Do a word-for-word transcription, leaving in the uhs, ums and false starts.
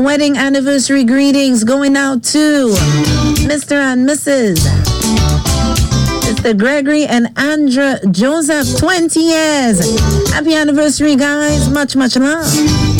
wedding anniversary greetings going out to Mister and Missus Mister Gregory and Andra Joseph, twenty years. Happy anniversary, guys. Much, much love.